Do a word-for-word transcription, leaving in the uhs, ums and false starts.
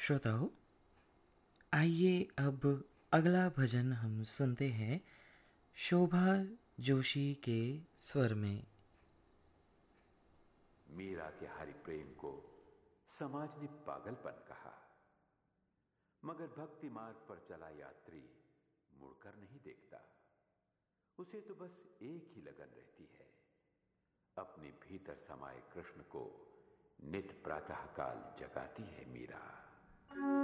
श्रोताओं, आइए अब अगला भजन हम सुनते हैं शोभा जोशी के स्वर में। मीरा के हरि प्रेम को समाज ने पागलपन कहा, मगर भक्ति मार्ग पर चला यात्री मुड़कर नहीं देखता। उसे तो बस एक ही लगन रहती है, अपने भीतर समाये कृष्ण को नित प्रातःकाल जगाती है मीरा।